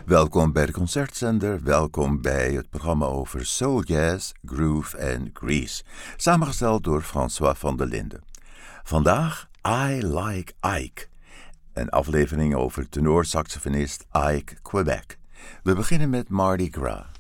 Welkom bij de Concertzender, welkom bij het programma over soul jazz, groove en grease, samengesteld door François van der Linden. Vandaag I Like Ike, een aflevering over tenorsaxofonist Ike Quebec. We beginnen met Mardi Gras.